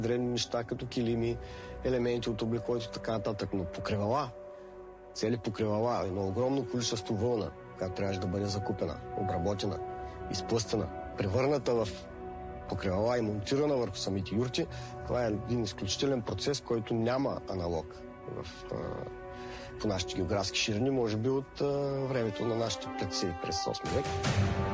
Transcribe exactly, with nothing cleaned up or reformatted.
древни неща, като килими, елементи от облеклото и така нататък. Но покривала, цели покривала, едно огромно количество вълна, която трябваше да бъде закупена, обработена, изплъстена, превърната в покривала и монтирана върху самите юрти. Това е един изключителен процес, който няма аналог в, а, по нашите географски ширини, може би от а, времето на нашите предци през осми век.